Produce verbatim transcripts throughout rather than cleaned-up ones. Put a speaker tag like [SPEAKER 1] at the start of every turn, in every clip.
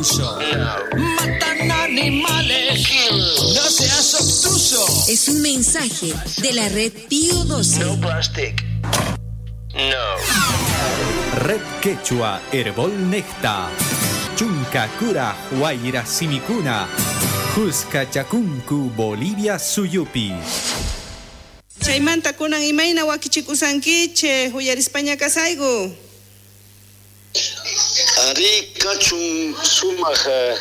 [SPEAKER 1] uso. Matan animales. No seas obtuso.
[SPEAKER 2] Es un mensaje de la red Pío doce.
[SPEAKER 3] No plastic. No.
[SPEAKER 4] Red Quechua Herbol Necta. Chunca Cura Huayra Simicuna. Jusca Chacuncu Bolivia Suyupi.
[SPEAKER 5] Chaymanta kunan imayna wakichikusankiche huyar España kasaygu.
[SPEAKER 6] Ari kachun sumaq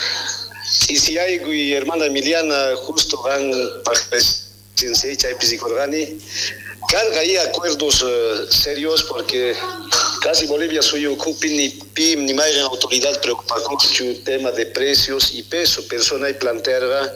[SPEAKER 6] sisiaygu y hermana Emiliana justo van presencia chaypis y colgani. Carga ahí acuerdos uh, serios porque casi Bolivia suyo ocupi ni P I M ni más autoridad preocupada con el tema de precios y peso persona y plantearga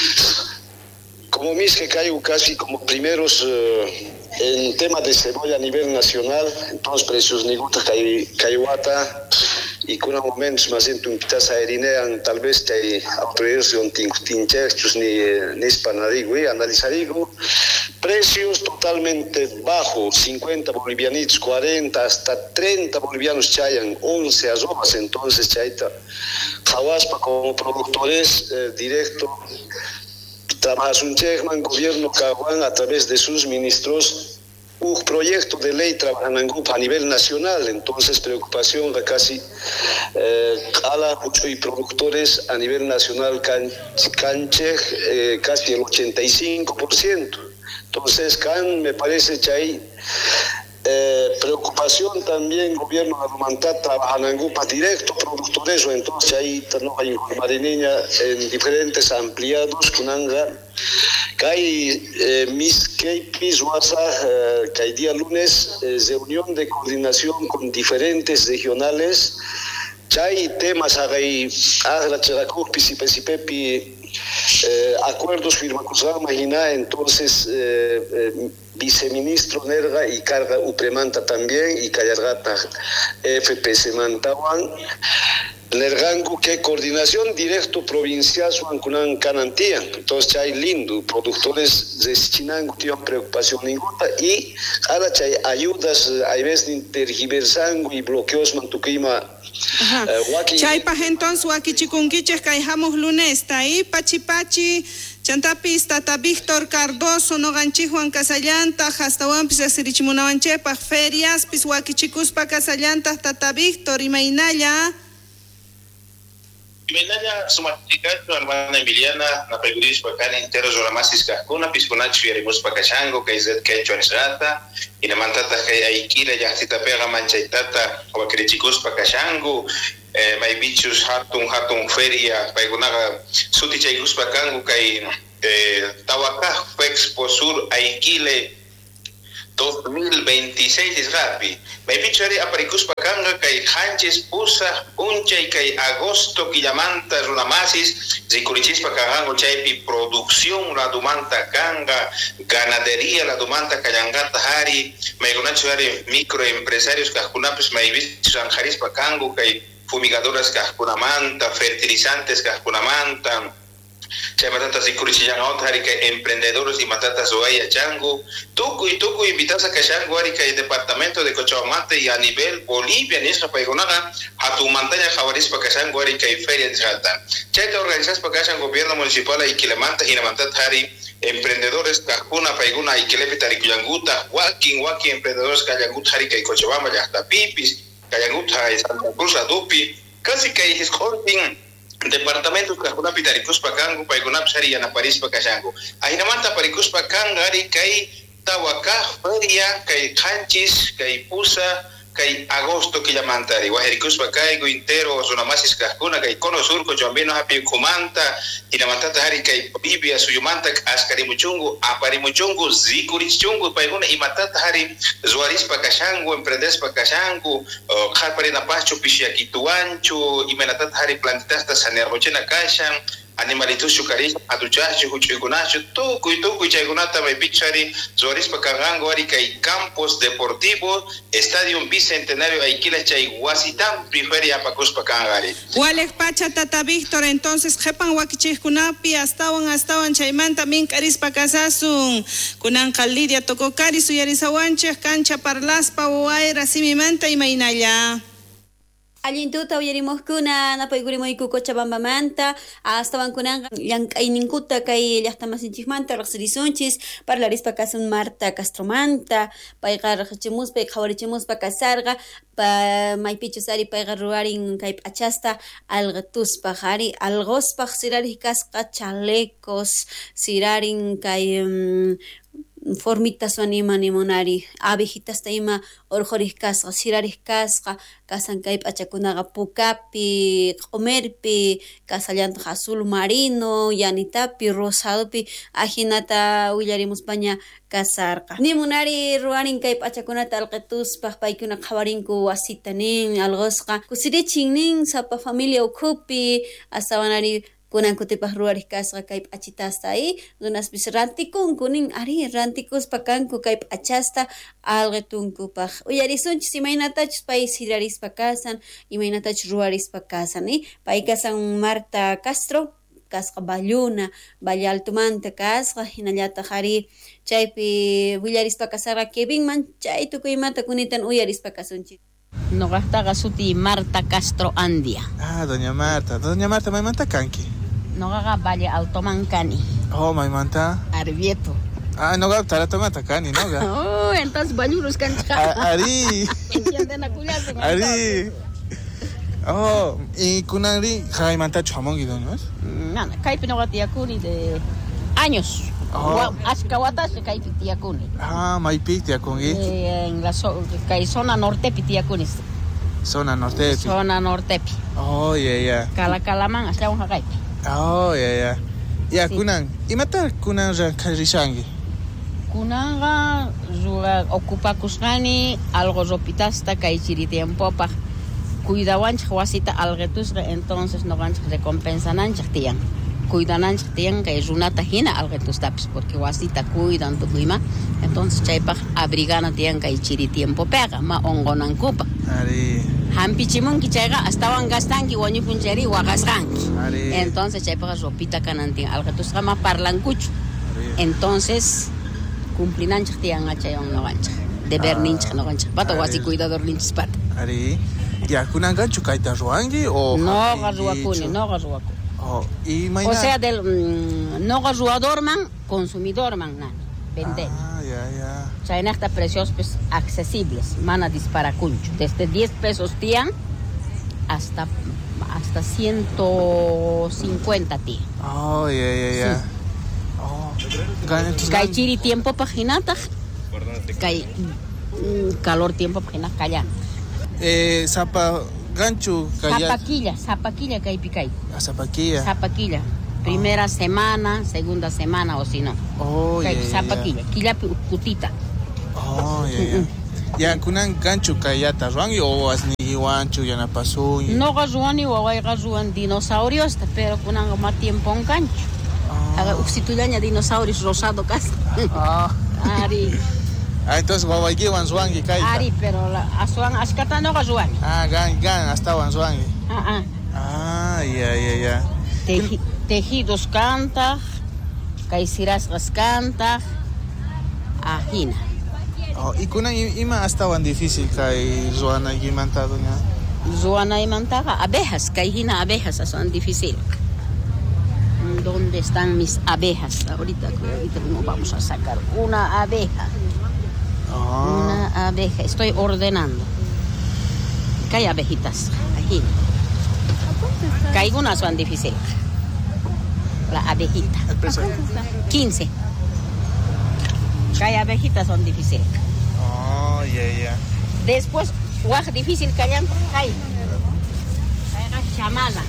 [SPEAKER 6] como mis que caigo casi como primeros uh, en tema de cebolla a nivel nacional, entonces precios ni gusta caiwata y con momentos más en tu invitas a erinean tal vez te autoridades de tinchechos ni ni hispanadigo y analizarigo precios totalmente bajos, cincuenta bolivianitos, cuarenta hasta treinta bolivianos chayan, once arrobas, entonces chaita Jawaspa como productores eh, directo trabajas un Chegman, gobierno Caguán a través de sus ministros un proyecto de ley trabajan en grupo a nivel nacional, entonces preocupación de casi eh, a la mucho y productores a nivel nacional can, canche eh, casi el ochenta y cinco por ciento. Entonces, can me parece que hay eh, preocupación también, gobierno de Arumantat trabajan en grupo directo, productores, o entonces ahí no hay marineña en diferentes ampliados, con anga, que hay eh, mis kpis WhatsApp, que hay día lunes, eh, reunión de coordinación con diferentes regionales, que hay temas, hay agra, characupi, pesipepi, Eh, acuerdos firmados imagina entonces eh, eh, viceministro Nerga y carga Upremanta también y Callargata F P C Mantawan Nergangu que coordinación directo provincial Suancunan Canantía entonces hay lindo productores de Chinango tienen preocupación ninguna y ahora hay ayudas hay veces tergiversango y bloqueos mantuquima.
[SPEAKER 5] Uh, Chaypa entonces wakichikunkiches kaijamos lunes ahí pachi pachi chantapis tata Víctor Cardoso no ganchi Juan Casallanta hasta wampis asirichimunawanchepa ferias pis wakichikuspa Casallanta tata Víctor y mainalla
[SPEAKER 7] Imenanya sumatikacho hermana Emiliana na peguris pakana entero zoramasis kahkuna piskunach fierimus pakachango kaizet kecho anisrata ina mantata kai aikila yahtita pega manchaitata wakrichikus pakachango eh, mai bichus hatun hatun feria paigunaga suti chaikus pakango kai eh, tawaka expo sur aikile dos mil veintiséis es rapi. Me pichari aparicus pakanga kai hanches pusa unchay kai agosto que llamantas una masis zikurichis pakango chaypi producción la dumanta kanga ganadería la dumanta kayangata hari me gonacho hari microempresarios kahkunapis me bichus anjaris pakango kai fumigadoras kahkunamanta fertilizantes kahkunamanta Chay matatas y curicillan hari que emprendedores y matatas oaya chango tuku y tuku invitas a Cachango hari que el departamento de Cochabamba y a nivel Bolivia en esta paigonaga a tu montaña javaris para Cachango hari que feria de Jalta Chay te organizas para Cachango gobierno municipal y que le manta y le mantat hari emprendedores cajuna paiguna y que le pitar y cuyanguta walking walking emprendedores cayangut hari que Cochabamba ya hasta pipis cayangut hari Santa Cruz Adupi casi que es holding departamento kahuna pitaricus pakango paiguna psari na Paris pakashango ahina manta paricus pakanga ari kai tawaka feria kai kanchis kai pusa kai agosto que llamantari wahericus pakaigo intero zona masis kahuna kai kono sur ko jambino hapi kumanta ina mantata hari kai bibia suyumanta askari muchungu apari muchungu zikuri chungu paiguna imatata hari zuaris pakashango emprendes pakashango khapari na pacho pishia kituancho imenatata hari plantitas ta sanerrochena kashan animalitos chucaris aduchacho huchugunacho tuku y tuku y chagunata me pichari zuaris pakagango ari kai campos deportivos estadio bicentenario aikila chay huasitan preferia pacus pakangari
[SPEAKER 5] Walek pacha tata Víctor entonces jepan wakichikunapi astawan astawan chaymanta min karis pakasasun kunan kallidia toko kari suyarisawanche cancha parlaspa waira simimanta y mainalla
[SPEAKER 3] Allintuta uyarimuskuna napaykurimuyku Cochabambamanta astawankunanqa llank'ayninkuta kay llaqtamasinchikmanta riqsirisunchis parlarispa kasun Marta Castromanta payqa riqsichimuspa qhawarichimuspa kasarqa pa maypichus ari payqa ruwarin kay p'achasta alqituspaq ari algospaq sirarik kasqa chalecos sirarin kay um, formitas anima nimunari abejitas ima orjoris kasqa siraris kasqa kasan kay p'achakunaqa pukapi q'umirpi kasallantaq azul marino yanitapi rosadopi ajinata willarimuspaña kasarqa nimunari ruwarin kay p'achakunata alqituspaq paykuna qhawarinku wasita nin alqosqa kusirichin nin sapa familia ukhupi astawanari kunan kutipaq ruwaris kasqa kay p'achitasta ahí runaspis rantikunku nin ari rantikuspa kanku kay p'achasta alqitunkupaq uyarisunchis imaynatachus pay sirarispa kasan imaynatachus ruwarispa kasan y pay kasan Marta Castro kasqa Valluna Valle Altomanta kasqa hinallataq ari chaypi willarispa kasarqa Kevinman chay tukuymanta kunitan uyarispa kasunchis.
[SPEAKER 8] Noqaqtaqa suti Marta Castro Andia.
[SPEAKER 9] Ah, doña Marta. Doña Marta, maymanta kanki?
[SPEAKER 8] Noqaqa Valle Altoman kani.
[SPEAKER 9] Oh, maymanta?
[SPEAKER 8] Arbieto.
[SPEAKER 9] Ah, noqa Taratomata kani, noqa.
[SPEAKER 8] Oh, entonces bañurus kanchqa.
[SPEAKER 9] Ari.
[SPEAKER 8] Entienden akullasun.
[SPEAKER 9] Ari. Oh, y kunanri haymantachu hamongi doñas?
[SPEAKER 8] Nana, kaypi noqa tiyakuni de años.
[SPEAKER 9] Oh.
[SPEAKER 8] Ashkawatashi kaypi tiyakuni.
[SPEAKER 9] Ah, maypi tiyakungi.
[SPEAKER 8] Eh, en la so, kay zona nortepi tiyakunis.
[SPEAKER 9] Zona nortepi.
[SPEAKER 8] Zona nortepi.
[SPEAKER 9] Oh, yeah, yeah.
[SPEAKER 8] Kala kalaman asyawan kaypi.
[SPEAKER 9] Oh, yeah, yeah. Ya,
[SPEAKER 8] Sí.
[SPEAKER 9] kunan. Imata kunan ra karishangi?
[SPEAKER 8] Kunanga ruga ocupakusqani algo ropitasta kay chiritiempopaq cuidawanchik wasita alqetusqa entonces noqanchik recompensananchik tiyan. Cuidananchik tiyan kay runata hina alqetustapis porque wasita cuidan tukuyma entonces chaypaq abrigana tiyan kay chiritiempopiqa ma onqonankupaq.
[SPEAKER 9] Ari.
[SPEAKER 8] Hampichimunki chayqa astawan gastanki wañupunchari waqasqanki.
[SPEAKER 9] Ari.
[SPEAKER 8] Entonces chaypaq ropita kanan tiyan alqetusqa ma parlankuchu.
[SPEAKER 9] Ari.
[SPEAKER 8] Entonces cumplinanchik tiyan achayon noqanchik. Deber
[SPEAKER 9] Ah.
[SPEAKER 8] ninchik noqanchik. Pata
[SPEAKER 9] Ari.
[SPEAKER 8] wasi cuidador ninchis pata.
[SPEAKER 9] Ari. Ya, kunan ganchu kaita ruangi o
[SPEAKER 8] Noqa ruwakuni, noqa ruwakuni.
[SPEAKER 9] Oh, y mayna.
[SPEAKER 8] O sea, del mm, noqa ruwador man, consumidor man nani. Vender.
[SPEAKER 9] Ah, ya, ya.
[SPEAKER 8] Chaynaqta precios pues accesibles, mana disparakunchu. Desde diez pesos tiyan hasta hasta ciento cincuenta tiyan.
[SPEAKER 9] Oh, ya, ya, ya.
[SPEAKER 8] Sí.
[SPEAKER 9] Oh. Gan, entonces,
[SPEAKER 8] Kay
[SPEAKER 9] gan-
[SPEAKER 8] chiri tiempo paginata. Kay mm, calor tiempo paginata kallan.
[SPEAKER 9] Eh, zapa ganchu kaya.
[SPEAKER 8] Zapaquilla, zapaquilla kay pikay.
[SPEAKER 9] Ah, zapaquilla.
[SPEAKER 8] Zapaquilla. Primera semana, segunda semana o si no.
[SPEAKER 9] Oh, ya,
[SPEAKER 8] Kay
[SPEAKER 9] ya, ya.
[SPEAKER 8] zapaquilla, quilla putita.
[SPEAKER 9] Oh, ya, ya. Ya, kunan ganchu kayata ruangi o asni wanchu yana pasuni.
[SPEAKER 8] No gazuani o hay gazuan dinosaurios, pero kunan ma tiempo en cancho. Haga usitullaña dinosaurios rosado casi.
[SPEAKER 9] Ah.
[SPEAKER 8] Ari,
[SPEAKER 9] Ah, entonces wawaiki wan ruangi kaita.
[SPEAKER 8] ari, pero la asuan askata no gazuani.
[SPEAKER 9] Ah, gan, gan, hasta wan ruangi.
[SPEAKER 8] Ah, ah.
[SPEAKER 9] Ah, ya, ya, ya.
[SPEAKER 8] Teji, tejidos canta, kaisirasgas canta, ajina.
[SPEAKER 9] Oh, y kunan i- ima hasta wan difícil kay ruana gimanta doña.
[SPEAKER 8] Zuana y mantaga, abejas, kaijina abejas, son difícil. ¿Dónde están mis abejas? Ahorita, ahorita mismo vamos a sacar una abeja.
[SPEAKER 9] Oh.
[SPEAKER 8] Una abeja. Estoy ordenando. Que hay abejitas. Aquí. Que hay unas son difíciles. La abejita.
[SPEAKER 9] El precio.
[SPEAKER 8] quince. Que hay abejitas son difíciles.
[SPEAKER 9] Oh, ya, ya.
[SPEAKER 8] Después, guaj difícil que hayan. Hay. Hay chamada.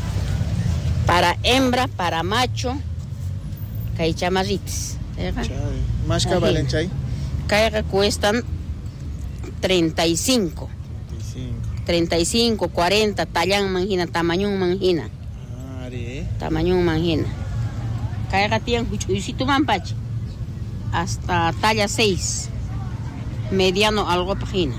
[SPEAKER 8] Para hembra, para macho. Que hay chamarritas.
[SPEAKER 9] Chay. Más
[SPEAKER 8] Ajá.
[SPEAKER 9] valen chay.
[SPEAKER 8] Que cuestan treinta y cinco.
[SPEAKER 9] veinticinco.
[SPEAKER 8] treinta y cinco, cuarenta, tallan manjina, tamaño manjina,
[SPEAKER 9] Ah, ari.
[SPEAKER 8] tamaño manjina. Caiga tiempo, si tu mampache, hasta talla seis, mediano algo página.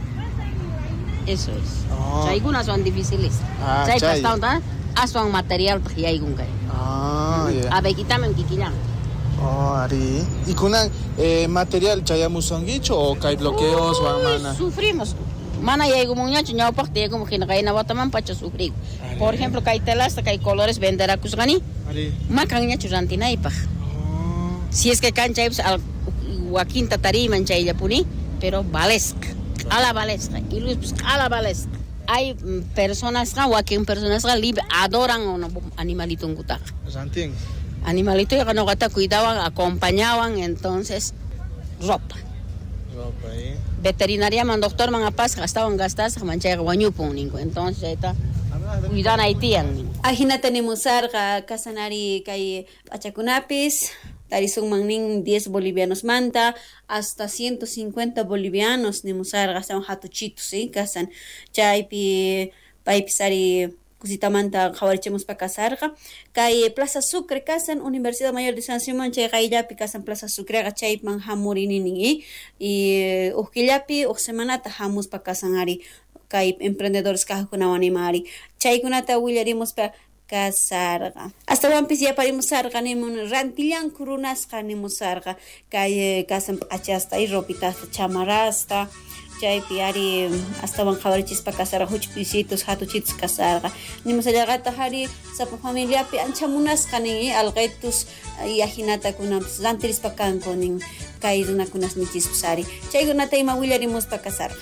[SPEAKER 8] Eso es.
[SPEAKER 9] Oh.
[SPEAKER 8] Algunas son difíciles.
[SPEAKER 9] Ah,
[SPEAKER 8] Chay
[SPEAKER 9] chay.
[SPEAKER 8] pastauta, hacen material para que un kay.
[SPEAKER 9] Ah, ya.
[SPEAKER 8] Abejitamen kikilan.
[SPEAKER 9] Oh, ari. ¿Y kunan eh, material chayamusangicho o kay bloqueos o
[SPEAKER 8] Uy,
[SPEAKER 9] amana?
[SPEAKER 8] sufrimos. Mana ya como muñacho ñawpak te como que na wataman pacha sufrigo. Por ejemplo, kay telas kay colores vendera kusgani. Makan ñacho rantinaypaj. Si es que cancha al Joaquín Tarima en Chayapuni, pero valesca, a la valesca, y Luis pues a la valesca. Hay personas que Joaquín personas que libre adoran a un animalito en Gutaja. Animalito que no gata cuidaban, acompañaban, entonces ropa.
[SPEAKER 9] Ropa ahí.
[SPEAKER 8] Veterinaria man doctor man apas gastaban gastas mancha guañupo ningo. Entonces está cuidan haitian.
[SPEAKER 3] Ajina tenemos sarga casanari kay achakunapis. Tarisung mangning diez bolivianos manta hasta ciento cincuenta bolivianos ni musar gastan hatuchitos, ¿sí? Casan chaypi paipisari cosita manta jawarichemos pa casarga kay Plaza Sucre casan Universidad Mayor de San Simón chay kayllapi casan Plaza Sucre ga chay man hamurinini y ukillapi uk semanata hamus pa casan ari kay emprendedores kahukunawani mari chay kunata willarimos pa kasarga. Hasta wampis ya parimos sarga nimun rantillan kurunasqa nimus sarga kay kasan achasta y ropita chamarasta chaypi ari hasta wan qhawarichispa kasarga huchpisitos hatuchitos kasarga nimus allaqata hari sapa familiapi ancha munasqa nin alqetus yajinata kunapas rantirispa kanku nin kay runakunas nichispis ari chaykunata ima willarimuspa kasarga.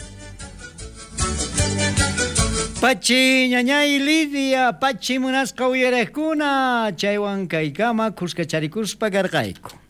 [SPEAKER 10] Pachi ñañay Lidia, pachi munasqa uyaraqkuna, chaywan kaykama kuskacharikuspa karqayku.